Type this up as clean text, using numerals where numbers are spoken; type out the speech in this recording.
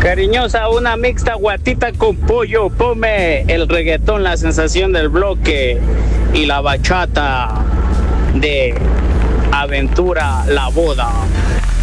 Cariñosa, una mixta guatita con pollo. Ponme el reggaetón, la sensación del bloque y la bachata de Aventura La Boda.